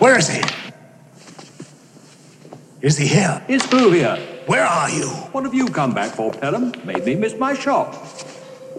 Where is he? Is he here? Is who here? Where are you? What have you come back for, Pelham? Made me miss my shot.